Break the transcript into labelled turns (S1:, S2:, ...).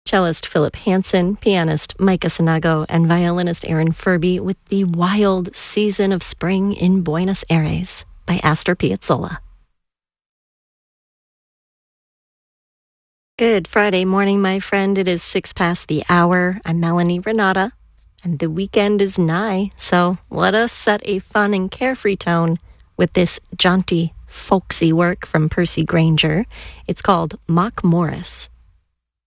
S1: Cellist Philip Hansen, pianist Micah Sanago, and violinist Aaron Furby with The Wild Season of Spring in Buenos Aires by Astor Piazzolla. Good Friday morning, my friend. It is 6 past the hour. I'm Melanie Renata, and the weekend is nigh, so let us set a fun and carefree tone with this jaunty, folksy work from Percy Grainger. It's called Mock Morris.